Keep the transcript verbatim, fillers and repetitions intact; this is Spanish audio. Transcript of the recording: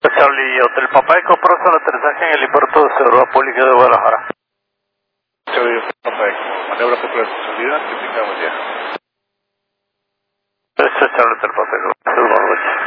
Charlie Hotel Papá Eco, próximo aterrizaje en el aeropuerto de Seguridad Pública de Guadalajara. Charlie Hotel Papá Eco, maniobra popular de salida, que tenga buen día. Eso es Charlie Hotel Papá Eco.